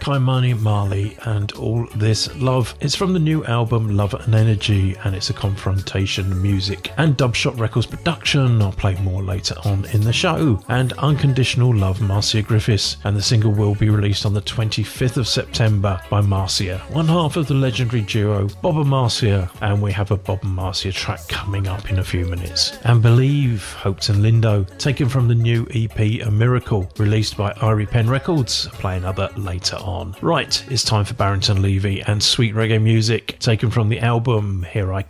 Kaimani Marley and All This Love. It's from the new album Love and Energy, and it's a Confrontation music and Dubshot Records production. I'll play more later on in the show. And Unconditional Love, Marcia Griffiths, and the single will be released on the 25th of September by Marcia, one half of the legendary duo Bob and Marcia, and we have a Bob and Marcia track coming up in a few minutes. And Believe, Hopes and Lindo, taken from the new EP A Miracle, released by Irie Pen Records. Play another later on. Right, it's time for Barrington Levy and sweet reggae music, taken from the album Here I